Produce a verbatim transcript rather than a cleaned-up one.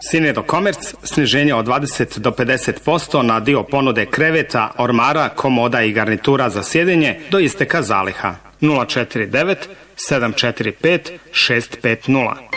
Sinedo Komerc, sniženje od dvadeset do pedeset posto na dio ponude kreveta, ormara, komoda i garnitura za sjedenje do isteka zaliha. nula četiri devet sedam četiri pet šest pet nula